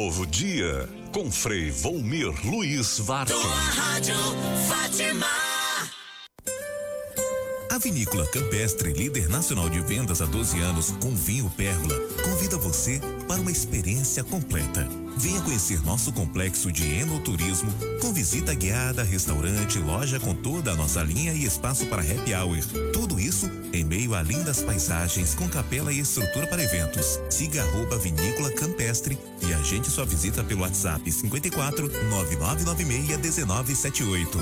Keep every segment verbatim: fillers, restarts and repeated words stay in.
novo dia com Frei Volmir Luiz Vartem. Tua rádio Fátima. A Vinícola Campestre, líder nacional de vendas há doze anos com vinho Pérgola, convida você para uma experiência completa. Venha conhecer nosso complexo de enoturismo com visita guiada, restaurante, loja com toda a nossa linha e espaço para happy hour. Tudo isso em meio a lindas paisagens com capela e estrutura para eventos. Siga arroba Vinícola Campestre e agende sua visita pelo WhatsApp cinquenta e quatro, nove nove nove seis, um nove sete oito.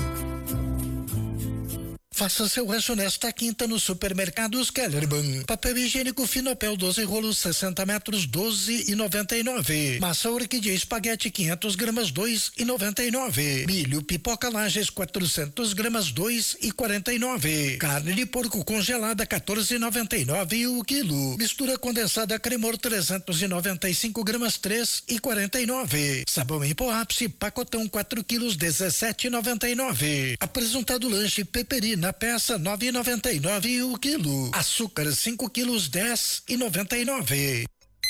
Faça seu rancho nesta quinta no Supermercados Kellerman. Papel higiênico Finopel doze rolos sessenta metros doze e noventa e nove. Massa orquídea espaguete quinhentos gramas dois e noventa e nove. Milho pipoca Lages quatrocentos gramas dois e quarenta e nove. Carne de porco congelada quatorze e noventa e nove o quilo. Mistura condensada Cremor trezentos e noventa e cinco gramas três e quarenta e nove. Sabão em pó ápice pacotão quatro quilos dezessete e noventa e nove. Apresentado lanche Peperina na peça nove e noventa e nove o quilo. Açúcar cinco quilos dez e noventa e nove.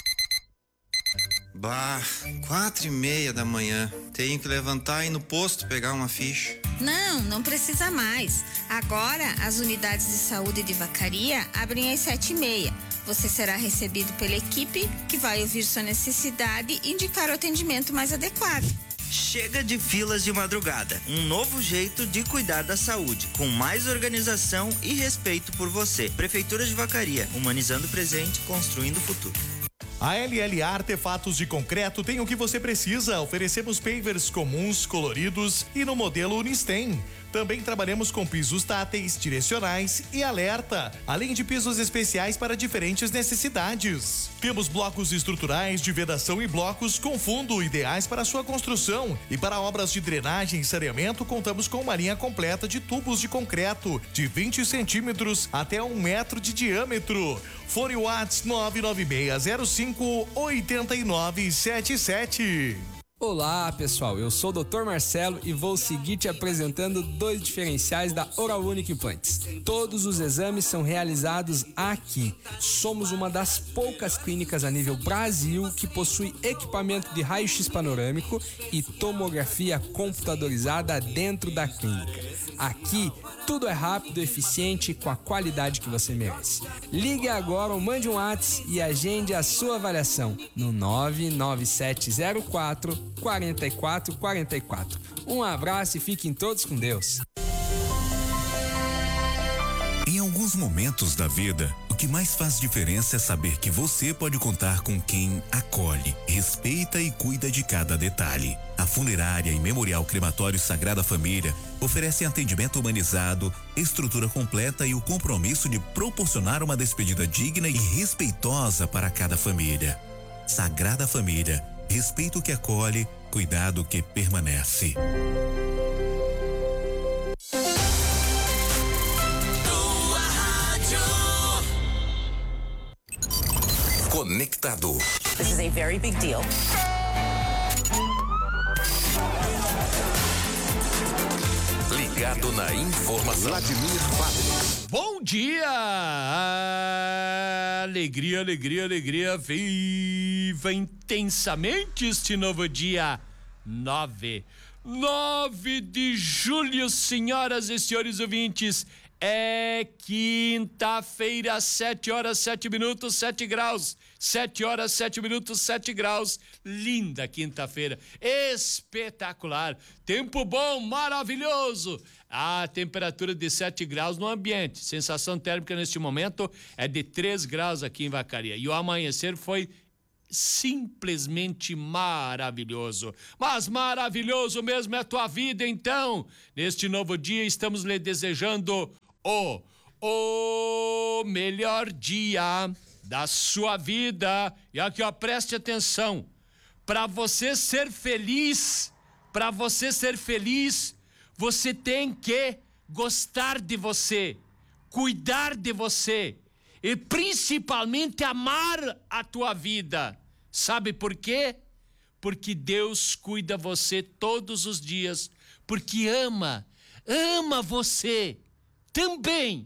Bah, quatro e meia da manhã. Tenho que levantar e ir no posto pegar uma ficha. Não, não precisa mais. Agora as unidades de saúde de Vacaria abrem às sete e meia. Você será recebido pela equipe que vai ouvir sua necessidade e indicar o atendimento mais adequado. Chega de filas de madrugada. Um novo jeito de cuidar da saúde, com mais organização e respeito por você. Prefeitura de Vacaria, humanizando o presente, construindo o futuro. A L L A Artefatos de Concreto tem o que você precisa. Oferecemos pavers comuns, coloridos e no modelo Unistem. Também trabalhamos com pisos táteis, direcionais e alerta, além de pisos especiais para diferentes necessidades. Temos blocos estruturais de vedação e blocos com fundo ideais para sua construção. E para obras de drenagem e saneamento, contamos com uma linha completa de tubos de concreto de vinte centímetros até um metro de diâmetro. Fone WhatsApp nove nove seis zero cinco oito nove sete sete. Olá pessoal, eu sou o doutor Marcelo e vou seguir te apresentando dois diferenciais da Oral Unique Implantes. Todos os exames são realizados aqui. Somos uma das poucas clínicas a nível Brasil que possui equipamento de raio-x panorâmico e tomografia computadorizada dentro da clínica. Aqui tudo é rápido, eficiente e com a qualidade que você merece. Ligue agora ou mande um WhatsApp e agende a sua avaliação no nove nove sete zero quatro quatro quatro quatro quatro. Um abraço e fiquem todos com Deus. Em alguns momentos da vida, o que mais faz diferença é saber que você pode contar com quem acolhe, respeita e cuida de cada detalhe. A Funerária e Memorial Crematório Sagrada Família oferecem atendimento humanizado, estrutura completa e o compromisso de proporcionar uma despedida digna e respeitosa para cada família. Sagrada Família, respeito que acolhe, cuidado que permanece. Conectado. This is a very big deal. Ligado na informação. Vladimir Padre. Bom dia! Alegria, alegria, alegria. Viva intensamente este novo dia nove. nove de julho, senhoras e senhores ouvintes. É quinta-feira, sete horas, sete minutos, sete graus. Sete horas, sete minutos, sete graus. Linda quinta-feira. Espetacular. Tempo bom, maravilhoso. A temperatura de sete graus no ambiente. Sensação térmica neste momento é de três graus aqui em Vacaria. E o amanhecer foi simplesmente maravilhoso. Mas maravilhoso mesmo é a tua vida, então. Neste novo dia estamos lhe desejando o, o melhor dia da sua vida. E aqui, ó, preste atenção. Para você ser feliz, para você ser feliz, você tem que gostar de você, cuidar de você e principalmente amar a tua vida. Sabe por quê? Porque Deus cuida você todos os dias, porque ama, ama você também,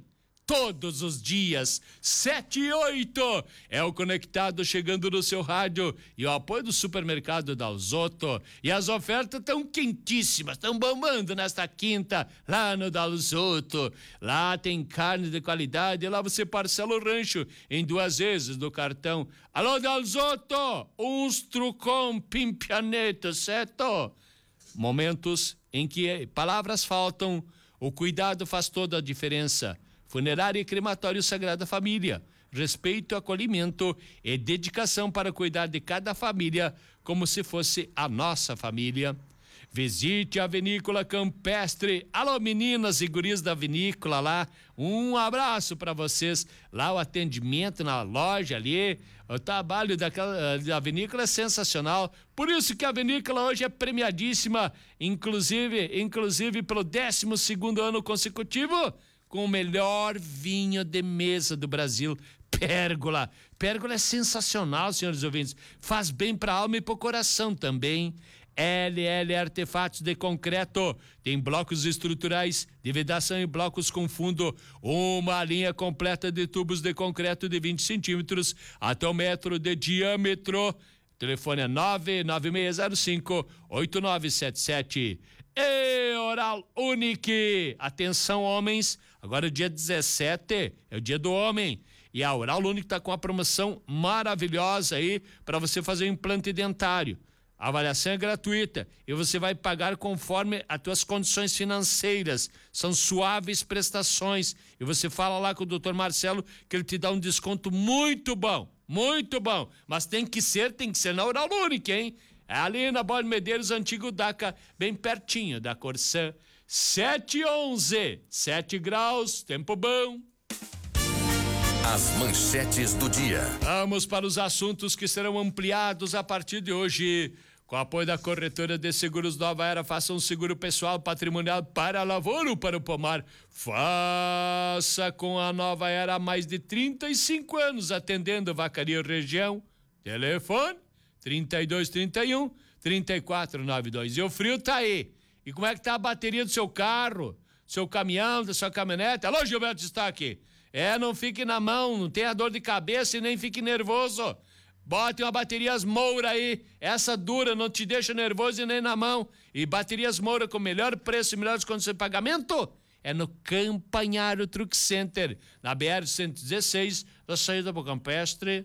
todos os dias, sete e oito. É o Conectado chegando no seu rádio e o apoio do supermercado Dalzotto. E as ofertas estão quentíssimas, estão bombando nesta quinta lá no Dalzotto. Lá tem carne de qualidade e lá você parcela o rancho em duas vezes do cartão. Alô, Dalzotto, uns trucom pimpianeto, certo? Momentos em que palavras faltam, o cuidado faz toda a diferença. Funerária e crematório Sagrada Família. Respeito, acolhimento e dedicação para cuidar de cada família como se fosse a nossa família. Visite a Vinícola Campestre. Alô, meninas e guris da vinícola lá. Um abraço para vocês. Lá o atendimento na loja ali, o trabalho daquela, da vinícola é sensacional. Por isso que a vinícola hoje é premiadíssima, inclusive, inclusive pelo décimo segundo ano consecutivo, com o melhor vinho de mesa do Brasil, Pérgola. Pérgola é sensacional, senhores ouvintes. Faz bem para a alma e para o coração também. L L Artefatos de Concreto. Tem blocos estruturais de vedação e blocos com fundo. Uma linha completa de tubos de concreto de vinte centímetros até um metro de diâmetro. Telefone é nove nove seis zero cinco oito nove sete sete. E Oral Unique. Atenção, homens. Agora, dia dezessete é o dia do homem. E a Oral Unique está com uma promoção maravilhosa aí para você fazer um implante dentário. A avaliação é gratuita e você vai pagar conforme as tuas condições financeiras. São suaves prestações. E você fala lá com o doutor Marcelo que ele te dá um desconto muito bom, muito bom. Mas tem que ser, tem que ser na Oral Unique, hein? É ali na Borges Medeiros, antigo Daca, bem pertinho da Corsã. sete e onze, sete graus, tempo bom. As manchetes do dia. Vamos para os assuntos que serão ampliados a partir de hoje. Com o apoio da Corretora de Seguros Nova Era, faça um seguro pessoal patrimonial para a lavoura ou para o pomar. Faça com a Nova Era há mais de trinta e cinco anos, atendendo Vacaria Região. Telefone trinta e dois, trinta e um, trinta e quatro, noventa e dois. E o frio tá aí. E como é que tá a bateria do seu carro, do seu caminhão, da sua caminhonete? Alô, Gilberto Destaque. É, não fique na mão, não tenha dor de cabeça e nem fique nervoso. Bote uma baterias Moura aí, essa dura, não te deixa nervoso e nem na mão. E baterias Moura com melhor preço e melhores condições de pagamento é no Campanharo Truck Center, na B R cento e dezesseis, da saída do Campestre.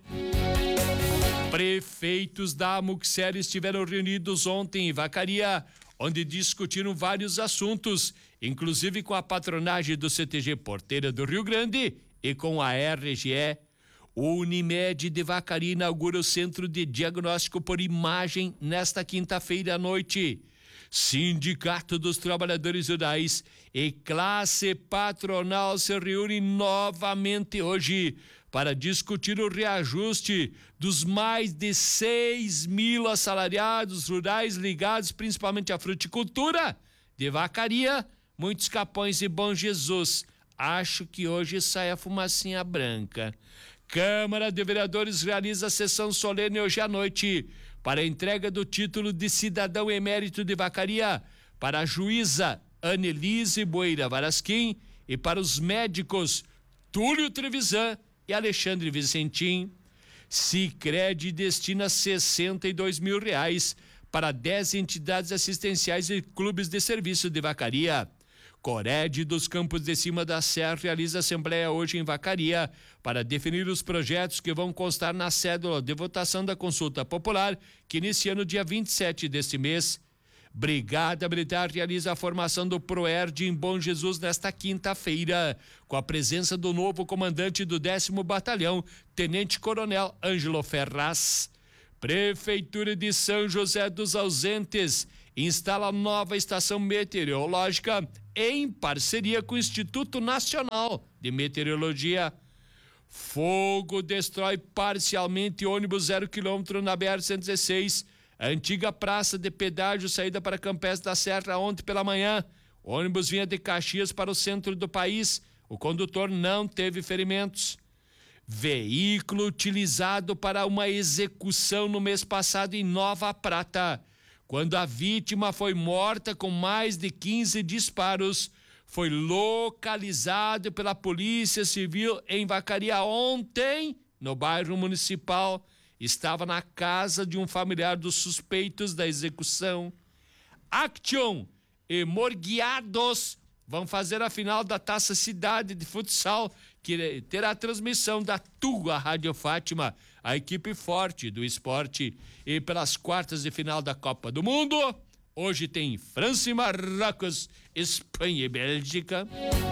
Prefeitos da Amuxer estiveram reunidos ontem em Vacaria, onde discutiram vários assuntos, inclusive com a patronagem do C T G Porteira do Rio Grande e com a R G E. O Unimed de Vacaria inaugura o Centro de Diagnóstico por Imagem nesta quinta-feira à noite. Sindicato dos Trabalhadores Rurais e classe patronal se reúnem novamente hoje para discutir o reajuste dos mais de seis mil assalariados rurais ligados principalmente à fruticultura de Vacaria, Muitos Capões e Bom Jesus. Acho que hoje sai a fumacinha branca. Câmara de Vereadores realiza a sessão solene hoje à noite para a entrega do título de cidadão emérito de Vacaria para a juíza Annelise Boeira Varasquim e para os médicos Túlio Trevisan e Alexandre Vicentim. Sicredi destina sessenta e dois mil reais para dez entidades assistenciais e clubes de serviço de Vacaria. Cored dos Campos de Cima da Serra realiza assembleia hoje em Vacaria para definir os projetos que vão constar na cédula de votação da consulta popular que inicia no dia vinte e sete deste mês. Brigada Militar realiza a formação do PROERD em Bom Jesus nesta quinta-feira, com a presença do novo comandante do décimo Batalhão, Tenente Coronel Ângelo Ferraz. Prefeitura de São José dos Ausentes instala nova estação meteorológica em parceria com o Instituto Nacional de Meteorologia. Fogo destrói parcialmente ônibus zero quilômetro na B R cento e dezesseis, antiga praça de pedágio, saída para Campestre da Serra ontem pela manhã. O ônibus vinha de Caxias para o centro do país. O condutor não teve ferimentos. Veículo utilizado para uma execução no mês passado em Nova Prata, quando a vítima foi morta com mais de quinze disparos, foi localizado pela Polícia Civil em Vacaria ontem, no bairro Municipal. Estava na casa de um familiar dos suspeitos da execução. Action e Morguiados vão fazer a final da Taça Cidade de Futsal, que terá a transmissão da tua Rádio Fátima, a equipe forte do esporte. E pelas quartas de final da Copa do Mundo, hoje tem França e Marrocos, Espanha e Bélgica.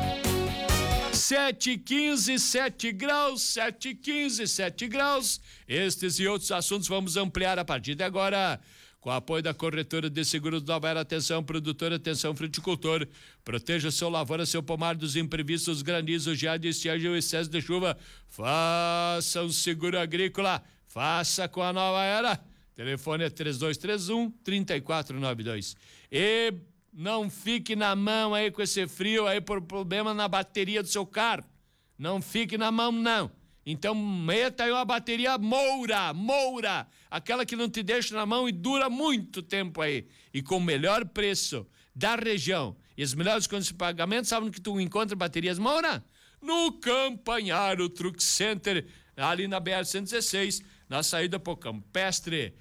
sete e quinze, sete graus, sete e quinze, sete graus. Estes e outros assuntos vamos ampliar a partir de agora. Com o apoio da Corretora de Seguros Nova Era. Atenção, produtor, atenção, fruticultor. Proteja seu lavoura, seu pomar dos imprevistos, granizos, geada, estiagem e excesso de chuva. Faça um seguro agrícola. Faça com a Nova Era. Telefone é três dois três um, três quatro nove dois. E não fique na mão aí com esse frio aí por problema na bateria do seu carro. Não fique na mão, não. Então meta aí uma bateria Moura, Moura, aquela que não te deixa na mão e dura muito tempo aí. E com o melhor preço da região e as melhores condições de pagamento, sabe onde que tu encontra baterias Moura? No Campanharo Truck Center, ali na B R cento e dezesseis, na saída pro Campestre.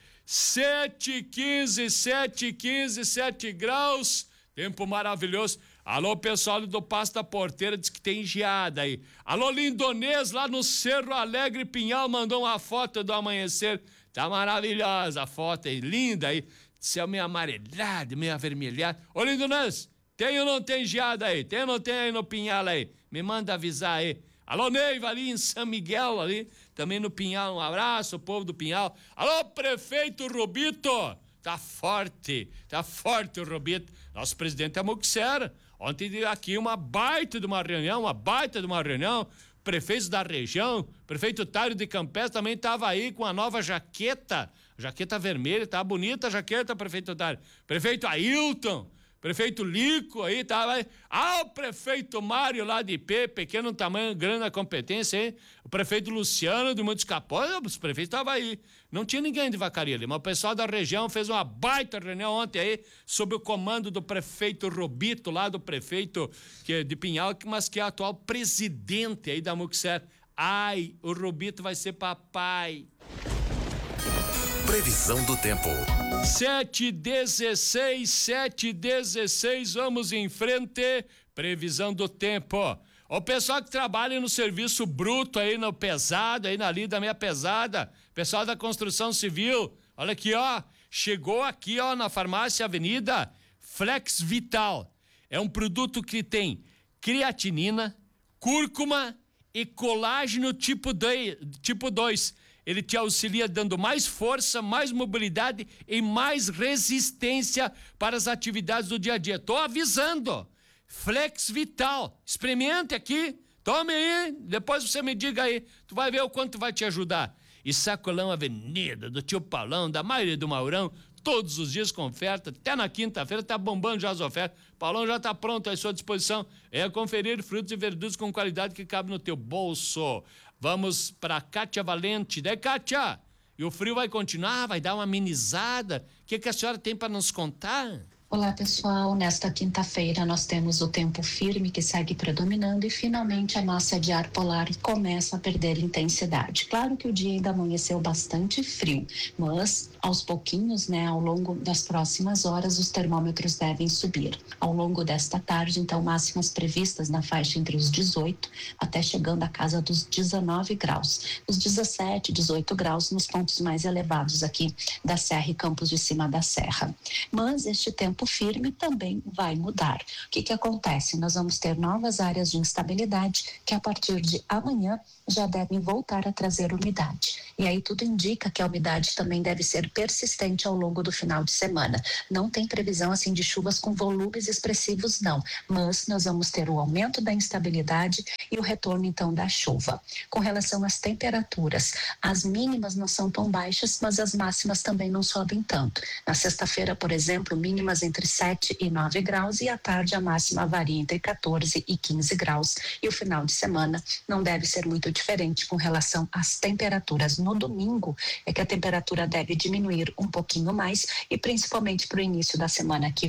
sete e quinze, sete e quinze, sete graus, tempo maravilhoso. Alô, pessoal do Passo da Porteira, diz que tem geada aí. Alô, Lindonês, lá no Cerro Alegre Pinhal, mandou uma foto do amanhecer. Tá maravilhosa a foto aí, linda aí. Céu meio amarelado, meio avermelhado. Ô, Lindonês, tem ou não tem geada aí? Tem ou não tem aí no Pinhal aí? Me manda avisar aí. Alô, Neiva, ali em São Miguel, ali, também no Pinhal, um abraço, o povo do Pinhal. Alô, prefeito Rubito, tá forte, tá forte o Rubito. Nosso presidente é Muxera. Ontem aqui uma baita de uma reunião, uma baita de uma reunião, prefeitos da região, prefeito Tário de Campés também estava aí com a nova jaqueta, jaqueta vermelha, tá bonita a jaqueta, prefeito Tário. Prefeito Ailton, prefeito Lico aí, tava aí. Ah, o prefeito Mário lá de Ipê, pequeno tamanho, grande a competência, hein? O prefeito Luciano de Montes Capões, os prefeitos estavam aí. Não tinha ninguém de Vacaria ali, mas o pessoal da região fez uma baita reunião ontem aí, sob o comando do prefeito Robito, lá do prefeito que é de Pinhal, mas que é atual presidente aí da Muxer. Ai, o Robito vai ser papai. Previsão do tempo. sete e dezesseis, sete e dezesseis, vamos em frente. Previsão do tempo. O pessoal que trabalha no serviço bruto aí, no pesado, aí na lida meia pesada, pessoal da construção civil, olha aqui, ó, chegou aqui, ó, na farmácia Avenida Flex Vital. É um produto que tem creatinina, cúrcuma e colágeno tipo dois. Ele te auxilia dando mais força, mais mobilidade e mais resistência para as atividades do dia a dia. Tô avisando. Flex Vital. Experimente aqui. Tome aí. Depois você me diga aí. Tu vai ver o quanto vai te ajudar. E Sacolão Avenida, do tio Paulão, da maioria do Maurão, todos os dias com oferta. Até na quinta-feira tá bombando já as ofertas. Paulão já tá pronto à sua disposição. É conferir frutos e verduras com qualidade que cabe no teu bolso. Vamos para Kátia Valente, né, Kátia? E o frio vai continuar, vai dar uma amenizada. O que, que a senhora tem para nos contar? Olá, pessoal. Nesta quinta-feira nós temos o tempo firme que segue predominando e finalmente a massa de ar polar começa a perder intensidade. Claro que o dia ainda amanheceu bastante frio, mas aos pouquinhos, né, ao longo das próximas horas, os termômetros devem subir. Ao longo desta tarde, então, máximas previstas na faixa entre os dezoito até chegando à casa dos dezenove graus. Os dezessete, dezoito graus nos pontos mais elevados aqui da Serra e Campos de Cima da Serra. Mas este tempo firme também vai mudar. O que que acontece? Nós vamos ter novas áreas de instabilidade que a partir de amanhã já devem voltar a trazer umidade. E aí tudo indica que a umidade também deve ser persistente ao longo do final de semana. Não tem previsão assim de chuvas com volumes expressivos não, mas nós vamos ter o aumento da instabilidade e o retorno então da chuva. Com relação às temperaturas, as mínimas não são tão baixas, mas as máximas também não sobem tanto. Na sexta-feira, por exemplo, mínimas entre sete e nove graus e à tarde a máxima varia entre quatorze e quinze graus. E o final de semana não deve ser muito diferente com relação às temperaturas. No domingo é que a temperatura deve diminuir um pouquinho mais e principalmente para o início da semana que vem.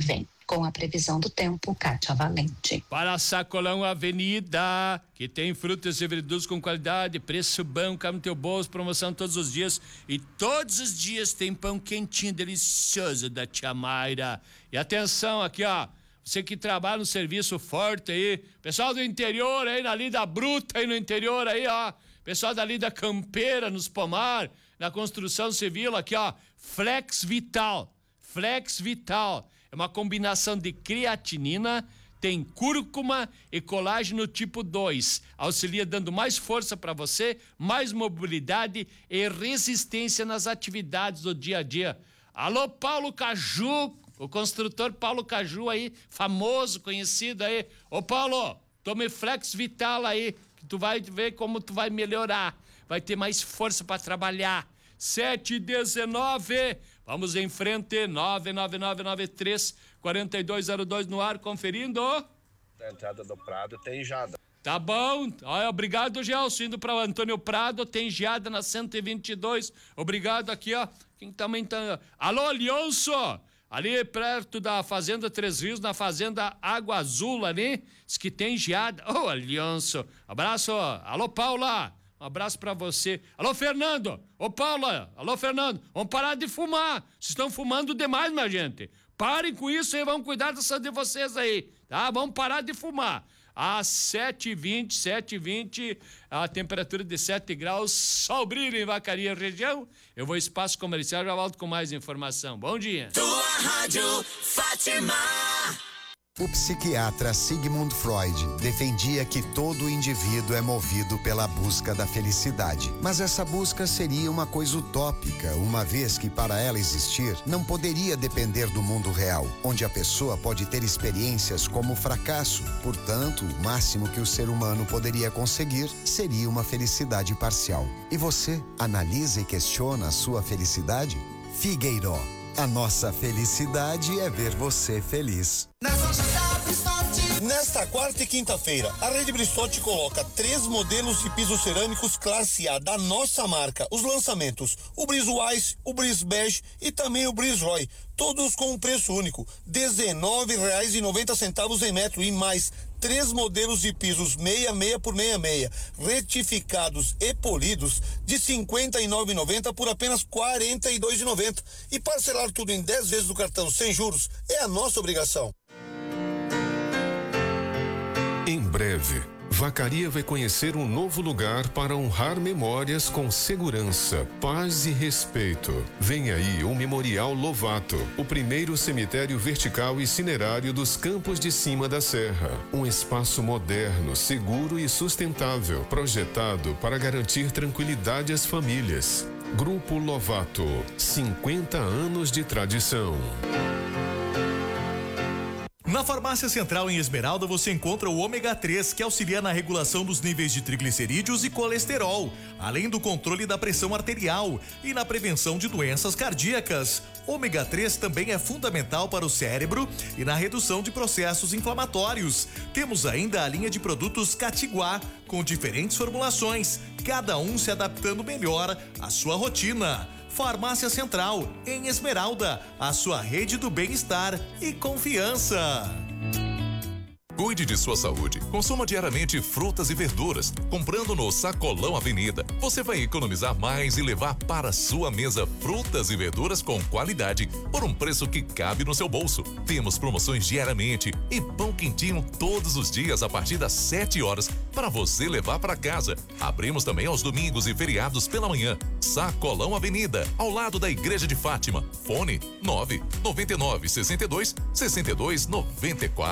Com a previsão do tempo, Kátia Valente. Para Sacolão Avenida, que tem frutas e verduras com qualidade, preço bom, cabe no teu bolso, promoção todos os dias. E todos os dias tem pão quentinho, delicioso da Tia Mayra. E atenção aqui, ó. Você que trabalha no serviço forte aí, pessoal do interior aí, na lida bruta aí no interior aí, ó. Pessoal da lida campeira, nos pomar, na construção civil, aqui, ó. Flex Vital. Flex Vital. É uma combinação de creatinina, tem cúrcuma e colágeno tipo dois. Auxilia dando mais força para você, mais mobilidade e resistência nas atividades do dia a dia. Alô, Paulo Caju, o construtor Paulo Caju aí, famoso, conhecido aí. Ô, Paulo, tome Flex Vital aí, que tu vai ver como tu vai melhorar. Vai ter mais força para trabalhar. sete e dezenove. Vamos em frente, nove nove nove nove três, quatro dois zero dois no ar, conferindo. Da entrada do Prado tem geada. Tá bom, olha, obrigado, Gelson, indo para o Antônio Prado, tem geada na cento e vinte e dois, obrigado aqui, ó, quem também tá... Alô, Alionso, ali perto da Fazenda Três Rios, na Fazenda Água Azul ali, diz que tem geada. Ô, oh, Alionso, abraço, alô, Paula. Um abraço pra você. Alô, Fernando. Ô, Paula. Alô, Fernando. Vamos parar de fumar. Vocês estão fumando demais, minha gente. Parem com isso e vamos cuidar da saúde de vocês aí, tá? Vamos parar de fumar. Às sete e vinte, sete e vinte, a temperatura de sete graus, sol brilha em Vacaria região. Eu vou ao espaço comercial e já volto com mais informação. Bom dia. Tua rádio Fátima. O psiquiatra Sigmund Freud defendia que todo indivíduo é movido pela busca da felicidade. Mas essa busca seria uma coisa utópica, uma vez que para ela existir, não poderia depender do mundo real, onde a pessoa pode ter experiências como fracasso. Portanto, o máximo que o ser humano poderia conseguir seria uma felicidade parcial. E você, analisa e questiona a sua felicidade? Figueiró. A nossa felicidade é ver você feliz. Nesta quarta e quinta-feira, a Rede Bristotti coloca três modelos de pisos cerâmicos classe A da nossa marca. Os lançamentos, o Bris Wise, o Bris Bege e também o Bris Roy. Todos com um preço único, dezenove reais e noventa centavos em metro e mais três modelos de pisos sessenta e seis por sessenta e seis, retificados e polidos, de cinquenta e nove reais e noventa centavos por apenas quarenta e dois reais e noventa centavos. E parcelar tudo em dez vezes do cartão sem juros é a nossa obrigação. Em breve, Vacaria vai conhecer um novo lugar para honrar memórias com segurança, paz e respeito. Vem aí o Memorial Lovato, o primeiro cemitério vertical e cinerário dos Campos de Cima da Serra. Um espaço moderno, seguro e sustentável, projetado para garantir tranquilidade às famílias. Grupo Lovato, cinquenta anos de tradição. Na Farmácia Central em Esmeralda você encontra o ômega três, que auxilia na regulação dos níveis de triglicerídeos e colesterol, além do controle da pressão arterial e na prevenção de doenças cardíacas. Ômega três também é fundamental para o cérebro e na redução de processos inflamatórios. Temos ainda a linha de produtos Catiguá, com diferentes formulações, cada um se adaptando melhor à sua rotina. Farmácia Central, em Esmeralda, a sua rede do bem-estar e confiança. Cuide de sua saúde. Consuma diariamente frutas e verduras. Comprando no Sacolão Avenida, você vai economizar mais e levar para sua mesa frutas e verduras com qualidade por um preço que cabe no seu bolso. Temos promoções diariamente e pão quentinho todos os dias a partir das sete horas para você levar para casa. Abrimos também aos domingos e feriados pela manhã. Sacolão Avenida, ao lado da Igreja de Fátima. Fone nove nove nove, sessenta e dois, sessenta e dois, noventa e quatro.